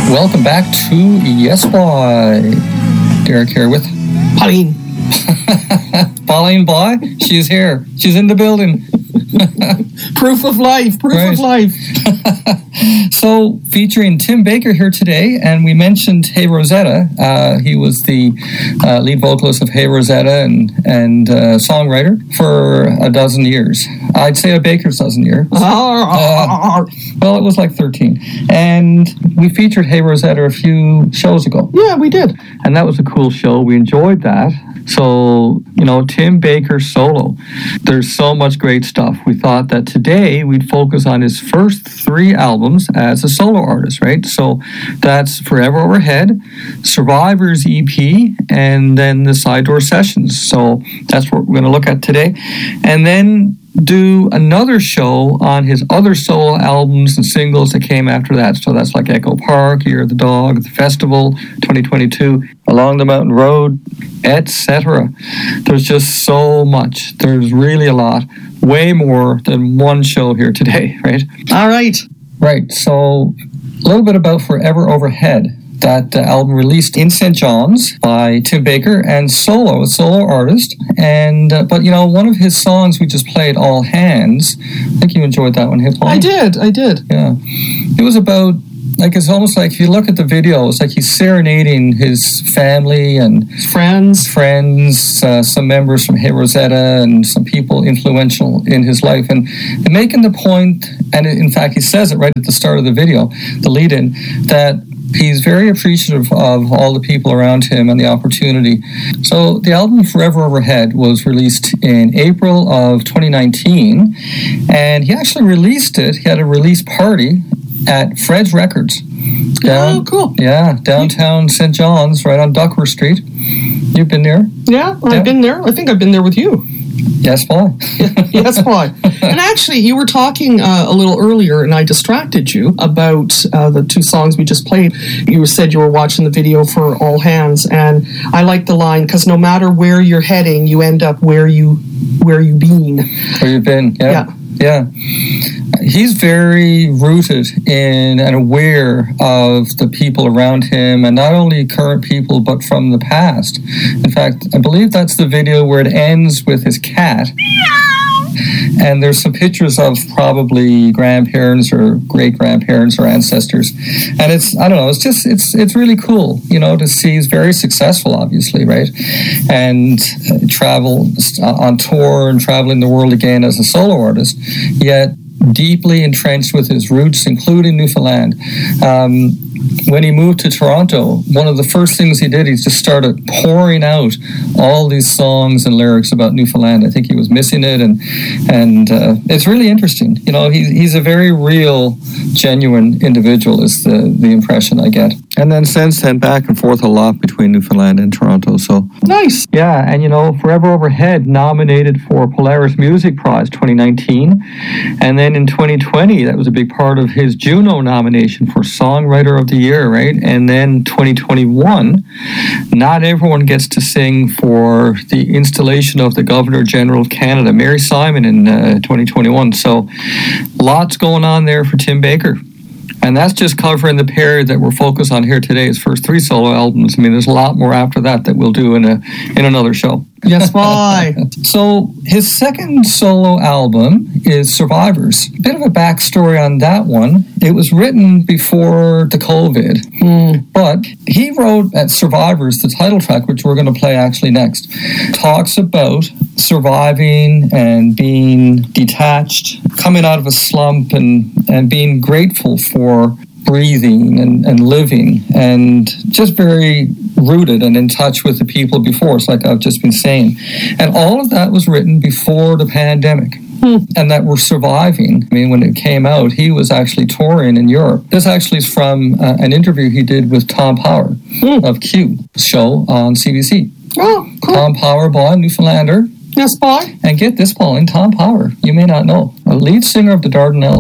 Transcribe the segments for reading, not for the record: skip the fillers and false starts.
Welcome back to Yes Boy. Derek here with Pauline. Pauline Boy. She's here. She's in the building. Proof of life. Proof of life. So, featuring Tim Baker here today, and we mentioned Hey Rosetta. He was the lead vocalist of Hey Rosetta and songwriter for a dozen years. I'd say a baker's dozen years. Well, it was like 13. And we featured Hey Rosetta a few shows ago. Yeah, we did. And that was a cool show. We enjoyed that. So, Tim Baker solo. There's so much great stuff. We thought that today we'd focus on his first 3 albums as a solo artist, right? So that's Forever Overhead, Survivors EP, and then the Side Door Sessions. So that's what we're going to look at today. And then do another show on his other solo albums and singles that came after that. So that's like Echo Park, Year of the Dog, The Festival, 2022, Along the Mountain Road, etc. There's just so much. There's really a lot. Way more than one show here today, right? All right. Right. So a little bit about Forever Overhead. That album released in St. John's by Tim Baker and solo artist. And but one of his songs we just played, All Hands. I think you enjoyed that one, Paul? I did. Yeah. It was about, it's almost like if you look at the video, it's like he's serenading his family and friends, some members from Hey Rosetta and some people influential in his life, and making the point, and in fact he says it right at the start of the video, the lead-in, that he's very appreciative of all the people around him and the opportunity. So the album Forever Overhead was released in April of 2019, and he actually released it. He had a release party at Fred's Records. Cool. Yeah, downtown St. John's, right on Duckworth Street. You've been there? Yeah, I've been there. I think I've been there with you. Yes, Paul. Yes, Paul. And actually, you were talking a little earlier, and I distracted you about the 2 songs we just played. You said you were watching the video for All Hands, and I like the line, because no matter where you're heading, you end up where you've been. Where you've been, yeah. He's very rooted in and aware of the people around him, and not only current people, but from the past. In fact, I believe that's the video where it ends with his cat. And there's some pictures of probably grandparents or great-grandparents or ancestors. And it's really cool, to see. He's very successful, obviously, right? And travel on tour and traveling the world again as a solo artist, yet deeply entrenched with his roots, including Newfoundland. When he moved to Toronto, one of the first things he did, he just started pouring out all these songs and lyrics about Newfoundland. I think he was missing it, and it's really interesting. He's a very real, genuine individual is the impression I get. And then since then, back and forth a lot between Newfoundland and Toronto. So nice. Yeah, and Forever Overhead nominated for Polaris Music Prize 2019, and then in 2020, that was a big part of his Juno nomination for Songwriter of the Year, right? And then 2021, not everyone gets to sing for the installation of the Governor General of Canada, Mary Simon, in 2021. So lots going on there for Tim Baker. And that's just covering the period that we're focused on here today, his first 3 solo albums. I mean, there's a lot more after that we'll do in another show. Yes, why? So his second solo album is Survivors. A bit of a backstory on that one. It was written before the COVID, but he wrote at Survivors, the title track, which we're going to play actually next, talks about surviving and being detached, coming out of a slump and being grateful for breathing and living, and just very rooted and in touch with the people before. It's like I've just been saying. And all of that was written before the pandemic. And that we're surviving. I mean, when it came out, he was actually touring in Europe. This actually is from an interview he did with Tom Power of Q show on CBC. Oh, cool. Tom Power, boy, Newfoundlander. Yes, boy. And get this, Pauline, Tom Power, you may not know, a lead singer of the Dardanelles.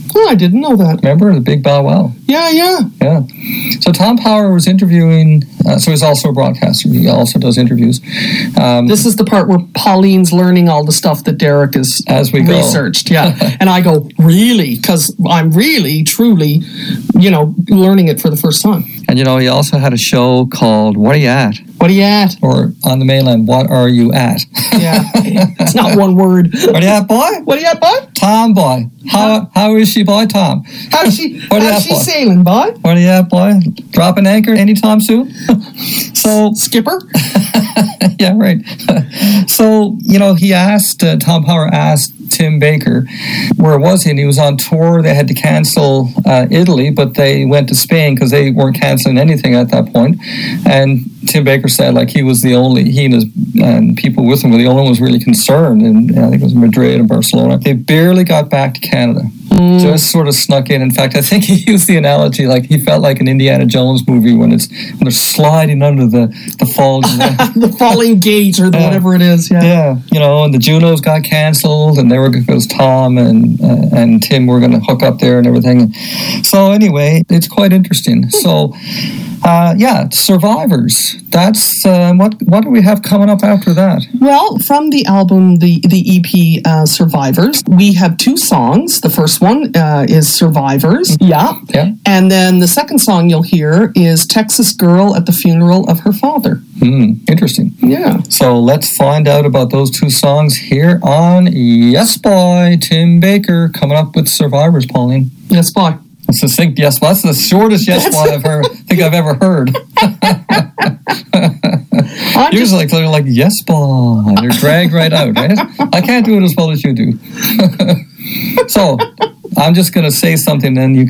Oh, I didn't know that. Remember the big bow wow? Yeah. So Tom Power was interviewing, so he's also a broadcaster. He also does interviews. This is the part where Pauline's learning all the stuff that Derek has researched. Yeah. And I go, really? Because I'm really, truly, learning it for the first time. And, he also had a show called What Are You At? What are you at? Or on the mainland, What Are You At? Yeah. It's not one word. What are you at, boy? What are you at, boy? Tom, boy. How is she, boy, Tom? How's she sailing, boy? What are you at, boy? Dropping anchor anytime soon? So Skipper? Yeah, right. So, Tom Power asked Tim Baker, where was he? And he was on tour. They had to cancel Italy, but they went to Spain because they weren't canceling anything at that point. And Tim Baker said, he was the only, he and people with him were the only ones really concerned. And I think it was Madrid and Barcelona. They barely got back to Canada. Just sort of snuck in. In fact, I think he used the analogy he felt like an Indiana Jones movie when they're sliding under the falling the falling gate or whatever it is. Yeah. And the Junos got canceled, and because Tom and Tim were going to hook up there and everything. So anyway, it's quite interesting. So. Survivors. That's what do we have coming up after that? Well, from the album, the EP Survivors, we have 2 songs. The first one is Survivors. Yeah. And then the second song you'll hear is Texas Girl at the Funeral of Her Father. Interesting. Yeah. So let's find out about those 2 songs here on Yes Boy. Tim Baker coming up with Survivors, Pauline. Yes Boy. Succinct yes, well, that's the shortest yes boy I've ever heard. Usually they're like yes boy, and you're dragged right out, right? I can't do it as well as you do. So I'm just going to say something, then you